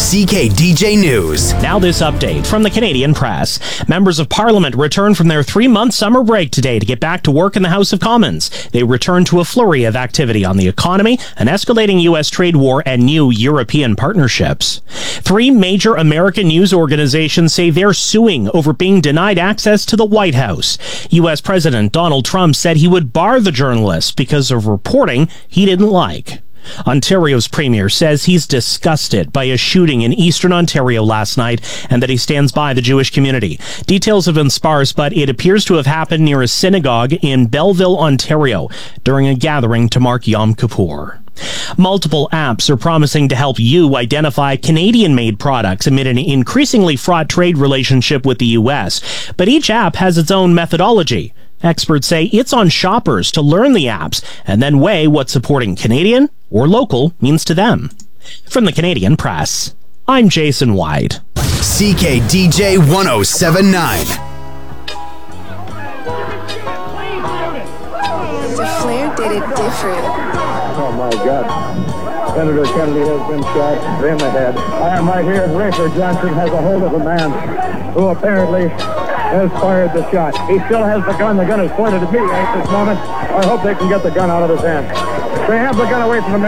CKDJ News. Now this update from the Canadian Press. Members of Parliament return from their 3-month summer break today to get back to work in the House of Commons. They return to a flurry of activity on the economy, an escalating U.S. trade war, and new European partnerships. 3 major American news organizations say they're suing over being denied access to the White House. U.S. President Donald Trump said he would bar the journalists because of reporting he didn't like. Ontario's premier says he's disgusted by a shooting in eastern Ontario last night and that he stands by the Jewish community. Details have been sparse, but it appears to have happened near a synagogue in Belleville, Ontario, during a gathering to mark Yom Kippur. Multiple apps are promising to help you identify Canadian-made products amid an increasingly fraught trade relationship with the U.S., but each app has its own methodology. Experts say it's on shoppers to learn the apps and then weigh what supporting Canadian or local means to them. From the Canadian Press, I'm Jason White. CKDJ 1079. The Flair did it different. Oh my God. Senator Kennedy has been shot in the head. I am right here. Rafer Johnson has a hold of a man who apparently has fired the shot. He still has the gun. The gun is pointed at me at this moment. I hope they can get the gun out of his hand. They have the gun away from the man.